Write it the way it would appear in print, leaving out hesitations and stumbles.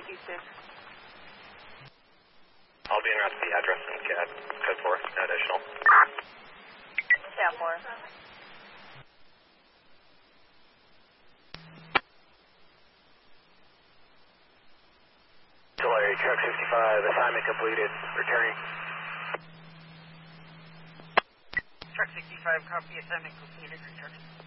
D6. I'll be en route to the address and CAD. Code 4, no additional. Tab 4. Tulare, truck 65, assignment completed. Returning. Truck 65, copy, assignment completed, returning.